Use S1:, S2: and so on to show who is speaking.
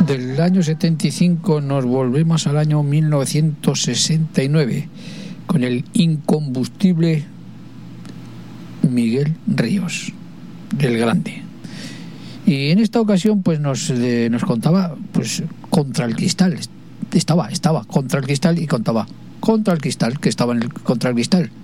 S1: Del año 75 nos volvemos al año 1969 con el incombustible Miguel Ríos, el Grande. Y en esta ocasión pues nos contaba pues Contra el Cristal. Estaba contra el cristal y contaba contra el cristal, que estaba en el contra el cristal.